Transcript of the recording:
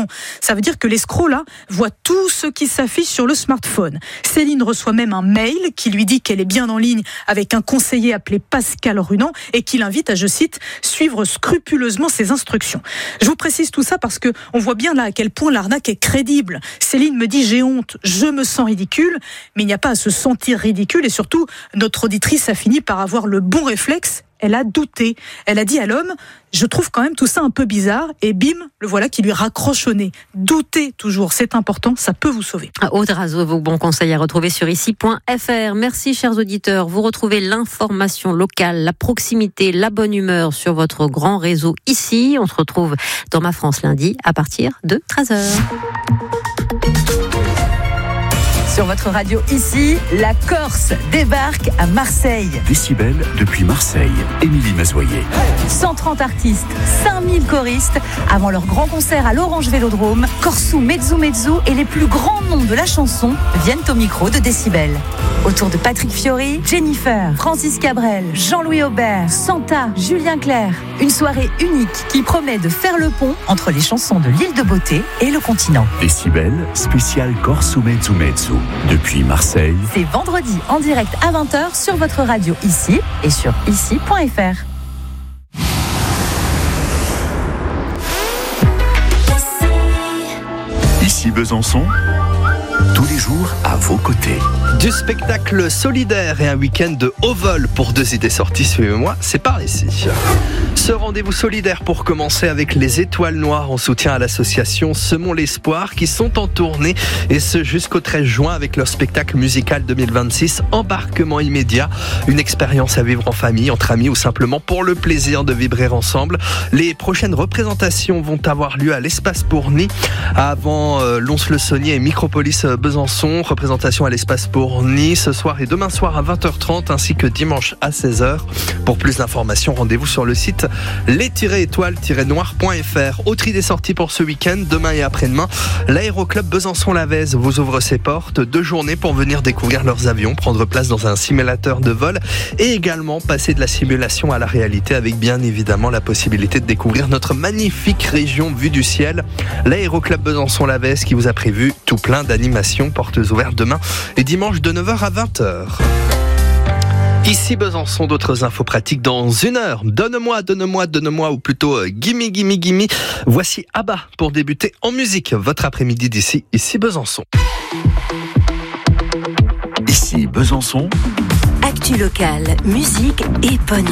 Non, ça veut dire que l'escroc là voit tout ce qui s'affiche sur le smartphone. Céline reçoit même un mail qui lui dit qu'elle est bien en ligne avec un conseiller appelé Pascal Runand et qui l'invite à, je cite, suivre scrupuleusement ses instructions. Je vous précise tout ça parce que on voit bien là à quel point l'arnaque est crédible. Céline me dit j'ai honte, je me sens ridicule, mais il n'y a pas à se sentir ridicule et surtout notre auditrice a fini par avoir le bon réflexe. Elle a douté. Elle a dit à l'homme, je trouve quand même tout ça un peu bizarre. Et bim, le voilà qui lui raccroche au nez. Doutez toujours, c'est important, ça peut vous sauver. Aude Razeau, vos bons conseils à retrouver sur ici.fr. Merci chers auditeurs. Vous retrouvez l'information locale, la proximité, la bonne humeur sur votre grand réseau ici. On se retrouve dans Ma France lundi à partir de 13h. Sur votre radio ici, la Corse débarque à Marseille. Décibel depuis Marseille. Émilie Mazoyer. 130 artistes, 5000 choristes. Avant leur grand concert à l'Orange Vélodrome, Corsou, Mezzu Mezzu et les plus grands noms de la chanson viennent au micro de Décibel. Autour de Patrick Fiori, Jennifer, Francis Cabrel, Jean-Louis Aubert, Santa, Julien Clerc. Une soirée unique qui promet de faire le pont entre les chansons de l'île de Beauté et le continent. Décibel, spécial Corsou Mezzu Mezzu. Depuis Marseille. C'est vendredi en direct à 20h sur votre radio ici et sur ici.fr. Ici Besançon, tous les jours à vos côtés. Du spectacle solidaire et un week-end de haut vol pour 2 idées sorties, suivez-moi, c'est par ici. Ce rendez-vous solidaire pour commencer avec les Étoiles Noires en soutien à l'association Semons l'Espoir qui sont en tournée et ce jusqu'au 13 juin avec leur spectacle musical 2026 Embarquement immédiat, une expérience à vivre en famille, entre amis ou simplement pour le plaisir de vibrer ensemble. Les prochaines représentations vont avoir lieu à l'Espace Bourny avant Lons-le-Saunier et Micropolis Besançon, représentation à l'Espace Bourny ce soir et demain soir à 20h30 ainsi que dimanche à 16h. Pour plus d'informations, rendez-vous sur le site les-étoiles-noires.fr. Autre idée sortie pour ce week-end, demain et après-demain, l'aéroclub Besançon-Lavez vous ouvre ses portes. 2 journées pour venir découvrir leurs avions, prendre place dans un simulateur de vol et également passer de la simulation à la réalité avec bien évidemment la possibilité de découvrir notre magnifique région vue du ciel. L'aéroclub Besançon-Lavez qui vous a prévu tout plein d'animations, portes ouvertes demain et dimanche de 9h à 20h. Ici Besançon, d'autres infos pratiques dans 1 heure. Donne-moi, ou plutôt gimme. Voici Abba pour débuter en musique. Votre après-midi d'ici, ici Besançon. Ici Besançon. Actu locale, musique et bonne